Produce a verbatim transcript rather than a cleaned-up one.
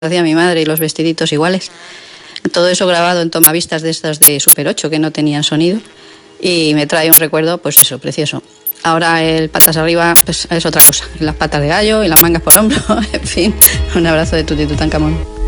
hacía mi madre y los vestiditos iguales. Todo eso grabado en tomavistas de estas de Super ocho que no tenían sonido y me trae un recuerdo, pues eso, precioso. Ahora el patas arriba pues, es otra cosa, las patas de gallo y las mangas por hombro, en fin, un abrazo de Tuti Tutankamón.